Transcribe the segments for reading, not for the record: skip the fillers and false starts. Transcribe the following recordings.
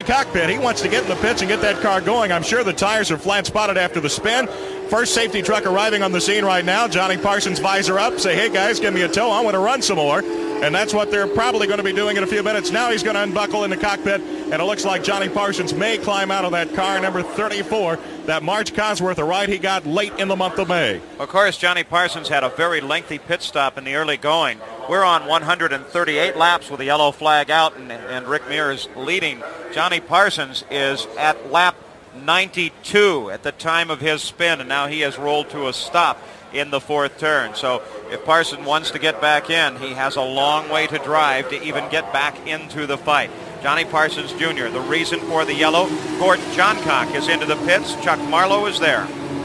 cockpit. He wants to get in the pits and get that car going. I'm sure the tires are flat spotted after the spin. First safety truck arriving on the scene right now. Johnny Parsons visor up. Say, hey, guys, give me a tow. I want to run some more. And that's what they're probably going to be doing in a few minutes. Now he's going to unbuckle in the cockpit, and it looks like Johnny Parsons may climb out of that car, number 34, that Marge Cosworth, a ride he got late in the month of May. Of course, Johnny Parsons had a very lengthy pit stop in the early going. We're on 138 laps with the yellow flag out, and Rick Mears leading. Johnny Parsons is at lap 92 at the time of his spin, and now he has rolled to a stop in the fourth turn. So if Parsons wants to get back in, he has a long way to drive to even get back into the fight. Johnny Parsons Jr., the reason for the yellow. Gordon Johncock is into the pits. Chuck Marlowe is there.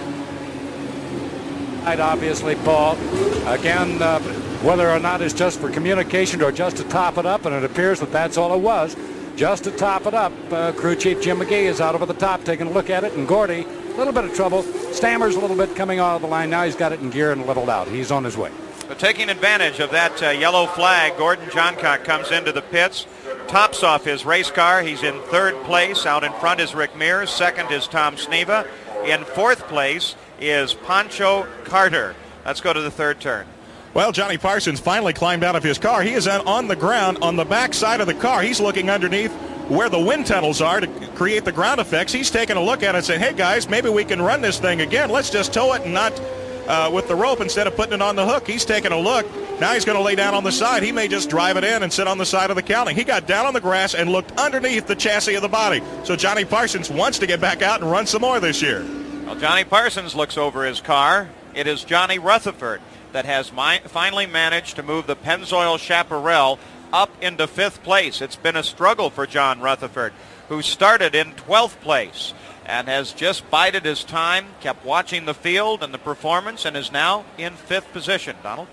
Obviously, Paul, again, whether or not it's just for communication or just to top it up, and it appears that that's all it was. Just to top it up, crew chief Jim McGee is out over the top taking a look at it, and Gordy, a little bit of trouble. Stammers a little bit coming out of the line. Now he's got it in gear and leveled out. He's on his way. So taking advantage of that yellow flag, Gordon Johncock comes into the pits, tops off his race car. He's in third place. Out in front is Rick Mears. Second is Tom Sneva. In fourth place is Pancho Carter. Let's go to the third turn. Well, Johnny Parsons finally climbed out of his car. He is on the ground on the back side of the car. He's looking underneath where the wind tunnels are to create the ground effects. He's taking a look at it and saying, hey, guys, maybe we can run this thing again. Let's just tow it and not with the rope instead of putting it on the hook. He's taking a look. Now he's going to lay down on the side. He may just drive it in and sit on the side of the counting. He got down on the grass and looked underneath the chassis of the body. So Johnny Parsons wants to get back out and run some more this year. Well, Johnny Parsons looks over his car. It is Johnny Rutherford that has finally managed to move the Pennzoil Chaparral up into fifth place. It's been a struggle for John Rutherford, who started in 12th place and has just bided his time, kept watching the field and the performance, and is now in fifth position. Donald?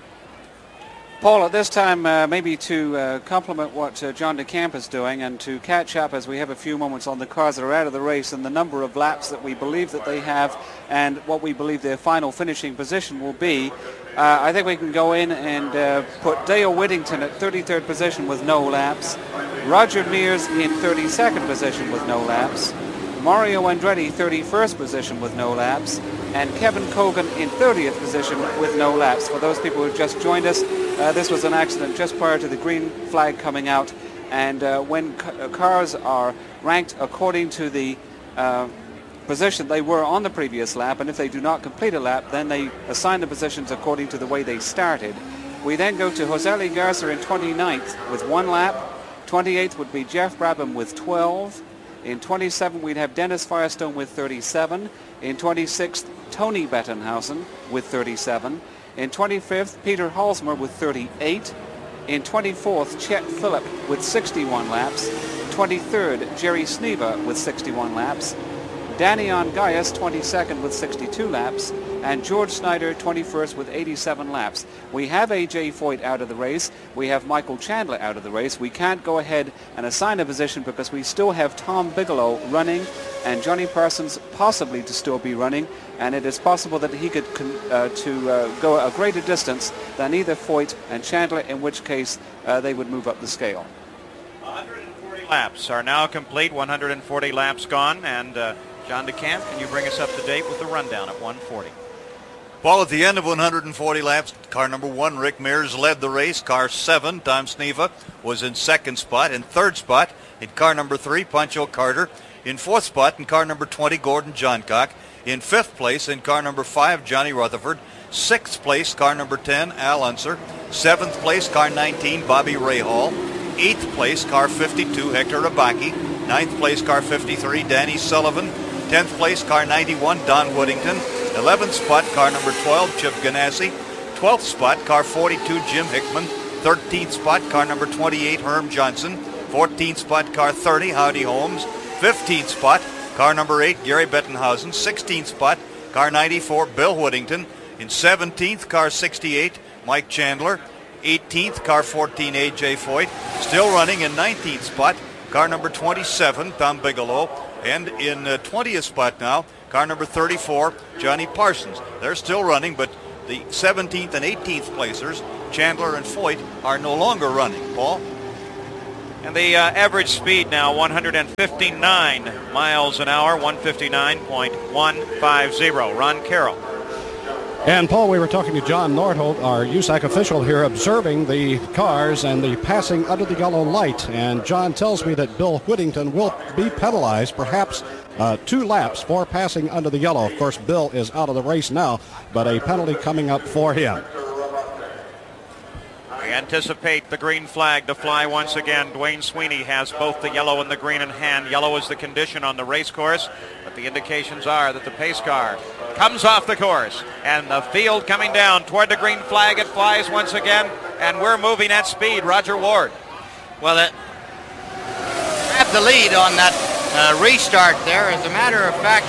Paul, at this time, maybe to complement what John DeCamp is doing and to catch up as we have a few moments on the cars that are out of the race and the number of laps that we believe that they have and what we believe their final finishing position will be, I think we can go in and put Dale Whittington at 33rd position with no laps, Roger Mears in 32nd position with no laps, Mario Andretti 31st position with no laps, and Kevin Cogan in 30th position with no laps. For those people who just joined us, this was an accident just prior to the green flag coming out, and when cars are ranked according to the position they were on the previous lap, and if they do not complete a lap, then they assign the positions according to the way they started. We then go to Jose Lee Garza in 29th with 1 lap. 28th would be Jeff Brabham with 12. In 27th, we'd have Dennis Firestone with 37. In 26th, Tony Bettenhausen with 37. In 25th, Peter Halsmer with 38. In 24th, Chet Phillip with 61 laps. 23rd, Jerry Sneva with 61 laps. Daniel Gaius, 22nd with 62 laps. And George Snyder, 21st with 87 laps. We have A.J. Foyt out of the race. We have Michael Chandler out of the race. We can't go ahead and assign a position because we still have Tom Bigelow running and Johnny Parsons possibly to still be running. And it is possible that he could go a greater distance than either Foyt and Chandler, in which case they would move up the scale. 140 laps are now complete, 140 laps gone, and John DeCamp, can you bring us up to date with the rundown at 140? Well, at the end of 140 laps, car number 1, Rick Mears, led the race. Car 7, Tom Sneva, was in second spot. In third spot, in car number 3, Pancho Carter. In fourth spot, in car number 20, Gordon Johncock. In fifth place, in car number 5, Johnny Rutherford. Sixth place, car number 10, Al Unser. Seventh place, car 19, Bobby Rahal. Eighth place, car 52, Hector Abaki. Ninth place, car 53, Danny Sullivan. 10th place, car 91, Don Whittington. 11th spot, car number 12, Chip Ganassi. 12th spot, car 42, Jim Hickman. 13th spot, car number 28, Herm Johnson. 14th spot, car 30, Howdy Holmes. 15th spot, car number 8, Gary Bettenhausen. 16th spot, car 94, Bill Whittington. In 17th, car 68, Mike Chandler. 18th, car 14, A.J. Foyt. Still running in 19th spot, car number 27, Tom Bigelow. And in 20th spot now, car number 34, Johnny Parsons. They're still running, but the 17th and 18th placers, Chandler and Foyt, are no longer running. Paul? And the average speed now 159 miles an hour, 159.150. Ron Carroll. And Paul, we were talking to John Nordholt, our USAC official here, observing the cars and the passing under the yellow light. And John tells me that Bill Whittington will be penalized, perhaps 2 laps for passing under the yellow. Of course, Bill is out of the race now, but a penalty coming up for him. We anticipate the green flag to fly once again. Dwayne Sweeney has both the yellow and the green in hand. Yellow is the condition on the race course, but the indications are that the pace car comes off the course, and the field coming down toward the green flag. It flies once again, and we're moving at speed. Roger Ward. Well, it had the lead on that restart there. As a matter of fact,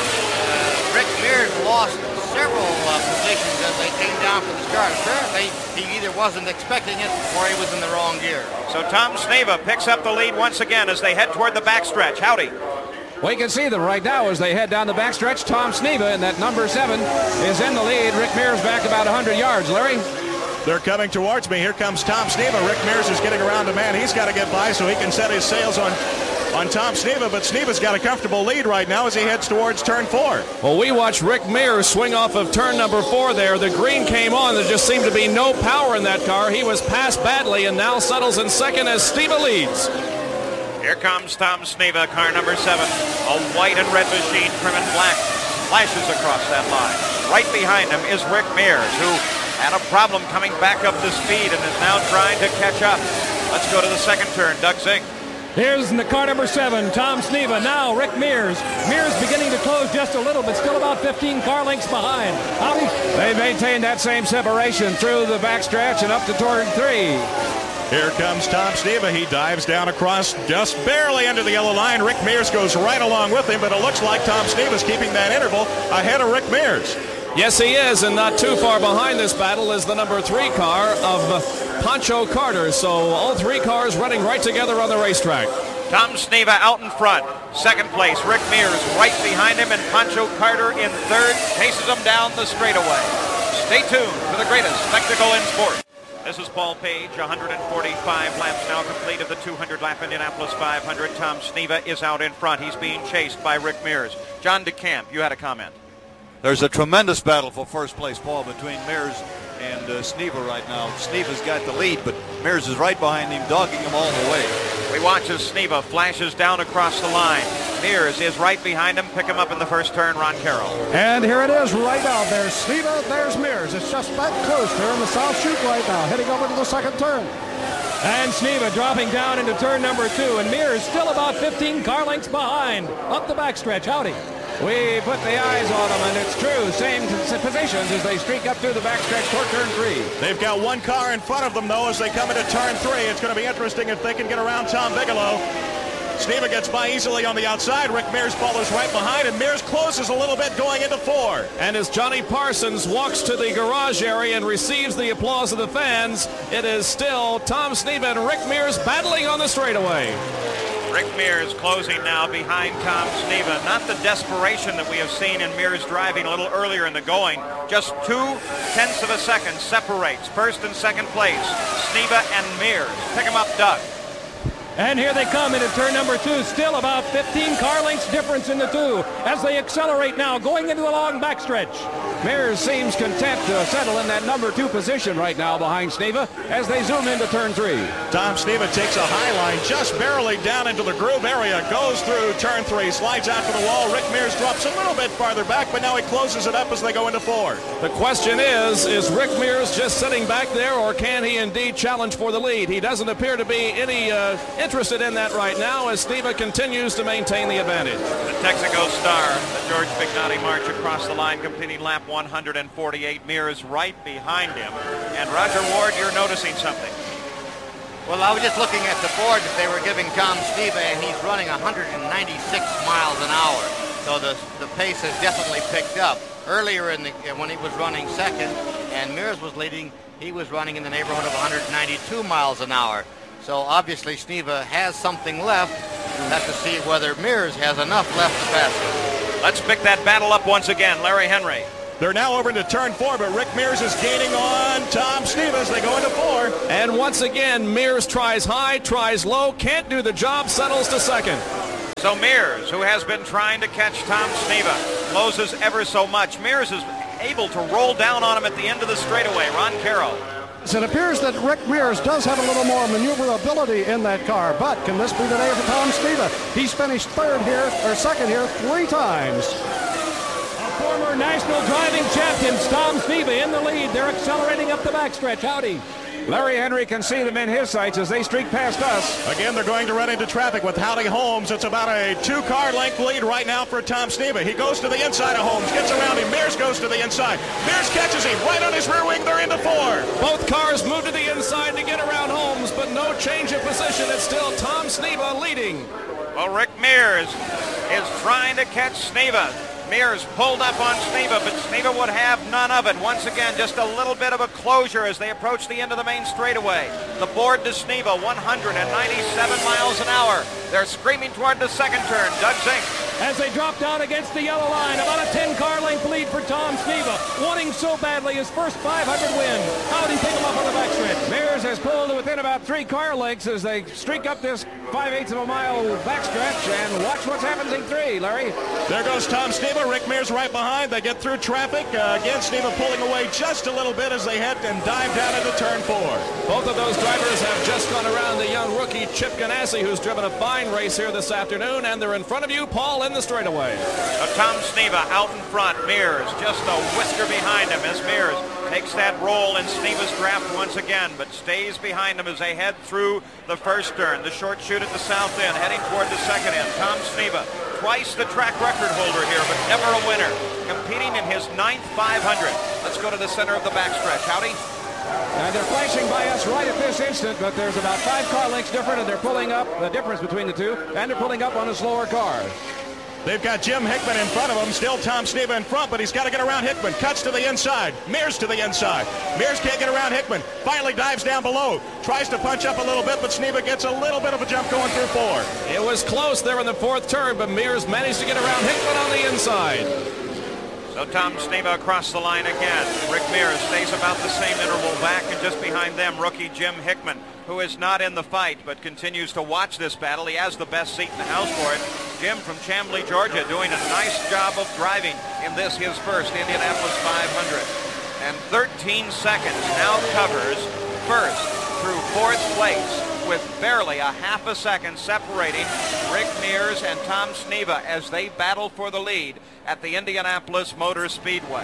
Rick Mears lost several positions as they came down for the start. Apparently, he either wasn't expecting it or he was in the wrong gear. So Tom Sneva picks up the lead once again as they head toward the backstretch. Howdy. We can see them right now as they head down the backstretch. Tom Sneva in that number 7 is in the lead. Rick Mears back about 100 yards. Larry? They're coming towards me. Here comes Tom Sneva. Rick Mears is getting around a man. He's got to get by so he can set his sails on Tom Sneva, but Sneva's got a comfortable lead right now as he heads towards turn 4. Well, we watched Rick Mears swing off of turn number 4 there. The green came on. There just seemed to be no power in that car. He was passed badly and now settles in second as Sneva leads. Here comes Tom Sneva, car number 7. A white and red machine, trim and black, flashes across that line. Right behind him is Rick Mears, who had a problem coming back up to speed and is now trying to catch up. Let's go to the second turn. Doug Zink. Here's in the car number 7, Tom Sneva. Now Rick Mears. Mears beginning to close just a little, but still about 15 car lengths behind. Howdy. They maintain that same separation through the backstretch and up to turn 3. Here comes Tom Sneva. He dives down across just barely under the yellow line. Rick Mears goes right along with him, but it looks like Tom Sneva's keeping that interval ahead of Rick Mears. Yes, he is, and not too far behind this battle is the number 3 car of Pancho Carter. So all 3 cars running right together on the racetrack. Tom Sneva out in front. Second place, Rick Mears right behind him, and Pancho Carter in third chases him down the straightaway. Stay tuned for the greatest spectacle in sport. This is Paul Page, 145 laps now complete of the 200-lap Indianapolis 500. Tom Sneva is out in front. He's being chased by Rick Mears. John DeCamp, you had a comment. There's a tremendous battle for first place, Paul, between Mears and Sneva right now. Sneva's got the lead, but Mears is right behind him, dogging him all the way. We watch as Sneva flashes down across the line. Mears is right behind him. Pick him up in the first turn, Ron Carroll. And here it is right now. There's Sneva, there's Mears. It's just that close. They're in the south chute right now, heading over to the second turn. And Sneva dropping down into turn number 2, and Mears still about 15 car lengths behind. Up the backstretch. Howdy. We put the eyes on them, and it's true. Same positions as they streak up through the backstretch toward turn 3. They've got 1 car in front of them, though, as they come into turn 3. It's going to be interesting if they can get around Tom Bigelow. Sneva gets by easily on the outside. Rick Mears follows right behind, and Mears closes a little bit going into 4. And as Johnny Parsons walks to the garage area and receives the applause of the fans, it is still Tom Sneva and Rick Mears battling on the straightaway. Rick Mears closing now behind Tom Sneva. Not the desperation that we have seen in Mears driving a little earlier in the going. Just 0.2 of a second separates first and second place. Sneva and Mears. Pick him up, Doug. And here they come into turn number 2. Still about 15 car lengths difference in the 2 as they accelerate now, going into the long backstretch. Mears seems content to settle in that number 2 position right now behind Sneva as they zoom into turn 3. Tom Sneva takes a high line just barely down into the groove area, goes through turn 3, slides out to the wall. Rick Mears drops a little bit farther back, but now he closes it up as they go into 4. The question is Rick Mears just sitting back there, or can he indeed challenge for the lead? He doesn't appear to be any interested in that right now as Sneva continues to maintain the advantage. The Texaco Star, the George Bignotti march across the line, completing lap 148. Mears right behind him. And Roger Ward, you're noticing something. Well, I was just looking at the board that they were giving Tom Sneva, and he's running 196 miles an hour. So the pace has definitely picked up. Earlier when he was running second and Mears was leading, he was running in the neighborhood of 192 miles an hour. So obviously Sneva has something left. We'll have to see whether Mears has enough left to pass him. Let's pick that battle up once again. Larry Henry. They're now over into turn 4, but Rick Mears is gaining on Tom Sneva as they go into 4. And once again, Mears tries high, tries low, can't do the job, settles to second. So Mears, who has been trying to catch Tom Sneva, closes ever so much. Mears is able to roll down on him at the end of the straightaway. Ron Carroll. It appears that Rick Mears does have a little more maneuverability in that car, but can this be the day for Tom Sneva? He's finished second here 3 times. Former national driving champions, Tom Sneva in the lead. They're accelerating up the backstretch. Howdy. Larry Henry can see them in his sights as they streak past us. Again, they're going to run into traffic with Howdy Holmes. It's about a 2-car length lead right now for Tom Sneva. He goes to the inside of Holmes, gets around him. Mears goes to the inside. Mears catches him right on his rear wing. They're into 4. Both cars move to the inside to get around Holmes, but no change of position. It's still Tom Sneva leading. Well, Rick Mears is trying to catch Sneva. Mears pulled up on Sneva, but Sneva would have none of it. Once again, just a little bit of a closure as they approach the end of the main straightaway. The board to Sneva, 197 miles an hour. They're screaming toward the second turn. Doug Zink. As they drop down against the yellow line, about a 10-car length lead for Tom Sneva, wanting so badly his first 500 win. How did he pick him up on the backstretch? Mears has pulled within about 3 car lengths as they streak up this 5/8 of a mile backstretch, and watch what's happening in 3, Larry. There goes Tom Sneva. Rick Mears right behind. They get through traffic. Again, Sneva pulling away just a little bit as they head and dive down into turn 4. Both of those drivers have just gone around the young rookie Chip Ganassi, who's driven a fine race here this afternoon, and they're in front of you, Paul, in the straightaway. Tom Sneva out in front. Mears just a whisker behind him as Mears takes that roll in Sneva's draft once again, but stays behind him as they head through the first turn. The short chute at the south end, heading toward the second end. Tom Sneva, twice the track record holder here, but never a winner, competing in his 9th 500. Let's go to the center of the backstretch. Howdy. And they're flashing by us right at this instant, but there's about 5 car lengths different, and they're pulling up the difference between the two, and they're pulling up on a slower car. They've got Jim Hickman in front of him. Still Tom Sneva in front, but he's got to get around Hickman. Cuts to the inside. Mears to the inside. Mears can't get around Hickman. Finally dives down below. Tries to punch up a little bit, but Sneva gets a little bit of a jump going through 4. It was close there in the 4th turn, but Mears managed to get around Hickman on the inside. So Tom Sneva across the line again. Rick Mears stays about the same interval back, and just behind them, rookie Jim Hickman, who is not in the fight but continues to watch this battle. He has the best seat in the house for it. Jim from Chamblee, Georgia, doing a nice job of driving in this, his first Indianapolis 500. And 13 seconds now covers first through 4th place, with barely a half a second separating Rick Mears and Tom Sneva as they battle for the lead at the Indianapolis Motor Speedway.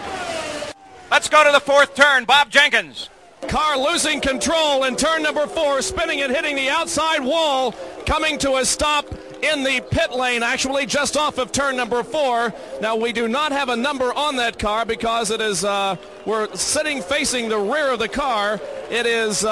Let's go to the 4th turn. Bob Jenkins. Car losing control in turn number 4, spinning and hitting the outside wall, coming to a stop in the pit lane, actually just off of turn number 4. Now, we do not have a number on that car because it is, we're sitting facing the rear of the car. It is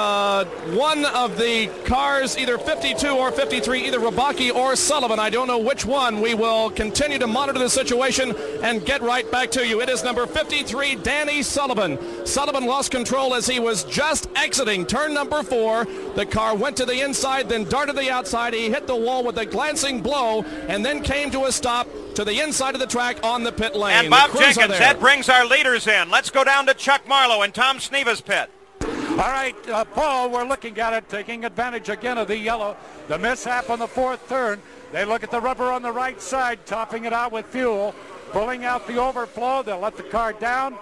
one of the cars, either 52 or 53, either Rabaki or Sullivan. I don't know which one. We will continue to monitor the situation and get right back to you. It is number 53, Danny Sullivan. Sullivan lost control as he was just exiting turn number 4. The car went to the inside, then darted the outside. He hit the wall with a glancing blow and then came to a stop to the inside of the track on the pit lane. And Bob Jenkins, that brings our leaders in. Let's go down to Chuck Marlowe in Tom Sneva's pit. All right, Paul, we're looking at it, taking advantage again of the yellow. The mishap on the 4th turn. They look at the rubber on the right side, topping it out with fuel, pulling out the overflow. They'll let the car down,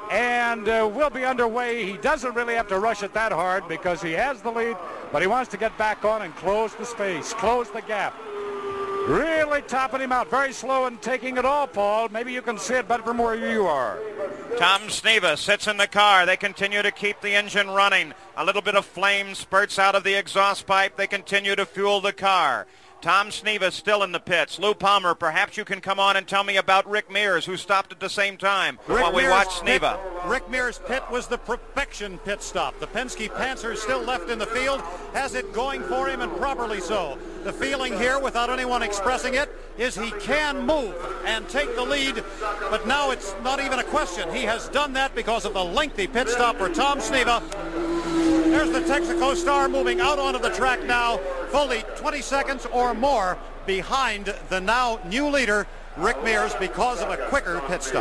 and we'll be underway. He doesn't really have to rush it that hard because he has the lead, but he wants to get back on and close the space, close the gap. Really topping him out, very slow and taking it all, Paul. Maybe you can see it better from where you are. Tom Sneva sits in the car. They continue to keep the engine running. A little bit of flame spurts out of the exhaust pipe. They continue to fuel the car. Tom Sneva still in the pits. Lou Palmer, perhaps you can come on and tell me about Rick Mears, who stopped at the same time while we watch Sneva. Rick Mears' pit was the perfection pit stop. The Penske Panther is still left in the field, has it going for him, and properly so. The feeling here, without anyone expressing it, is he can move and take the lead, but now it's not even a question. He has done that because of the lengthy pit stop for Tom Sneva. There's the Texaco Star moving out onto the track now, fully 20 seconds or more behind the now new leader, Rick Mears, because of a quicker pit stop.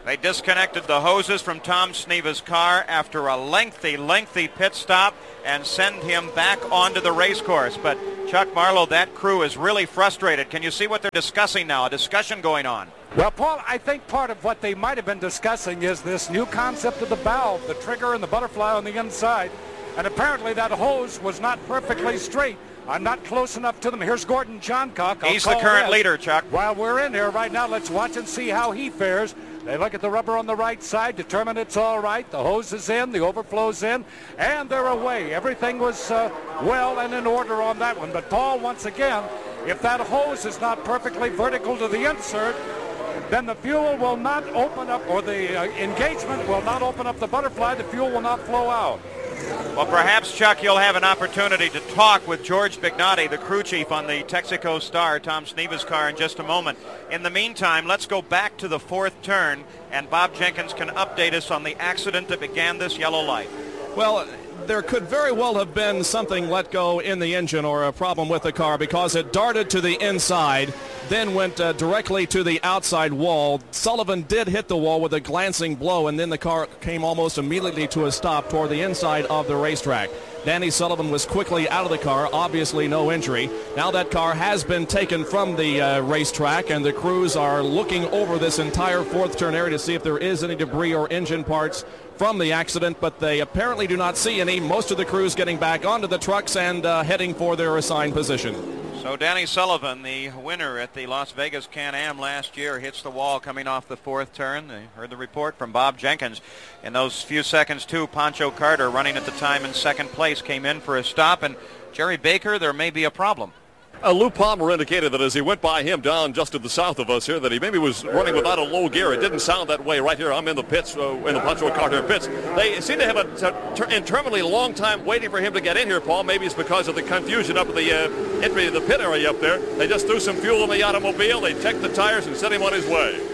They disconnected the hoses from Tom Sneva's car after a lengthy pit stop and send him back onto the race course. But Chuck Marlowe, that crew is really frustrated. Can you see what they're discussing now? A discussion going on. Well, Paul, I think part of what they might have been discussing is this new concept of the valve, the trigger and the butterfly on the inside. And apparently that hose was not perfectly straight. I'm not close enough to them. Here's Gordon Johncock. He's the current leader, Chuck. While we're in here right now, let's watch and see how he fares. They look at the rubber on the right side, determine it's all right. The hose is in, the overflow's in, and they're away. Everything was well and in order on that one. But Paul, once again, if that hose is not perfectly vertical to the insert, then the fuel will not open up, or the engagement will not open up the butterfly. The fuel will not flow out. Well, perhaps, Chuck, you'll have an opportunity to talk with George Bignotti, the crew chief on the Texaco Star, Tom Sneva's car, in just a moment. In the meantime, let's go back to the fourth turn, and Bob Jenkins can update us on the accident that began this yellow light. Well, there could very well have been something let go in the engine or a problem with the car, because it darted to the inside, then went directly to the outside wall. Sullivan did hit the wall with a glancing blow, and then the car came almost immediately to a stop toward the inside of the racetrack. Danny Sullivan was quickly out of the car, obviously no injury. Now that car has been taken from the racetrack, and the crews are looking over this entire fourth turn area to see if there is any debris or engine parts from the accident, but they apparently do not see any. Most of the crews getting back onto the trucks and heading for their assigned position. So Danny Sullivan, the winner at the Las Vegas Can-Am last year, hits the wall coming off the fourth turn. They heard the report from Bob Jenkins. In those few seconds, too, Pancho Carter, running at the time in second place, came in for a stop. And Jerry Baker, there may be a problem. Lou Palmer indicated that as he went by him down just to the south of us here, that he maybe was running without a low gear. It didn't sound that way. Right here, I'm in the pits, in the Pancho Carter pits. They seem to have an interminably long time waiting for him to get in here, Paul. Maybe it's because of the confusion up at the entry of the pit area up there. They just threw some fuel in the automobile. They checked the tires and sent him on his way.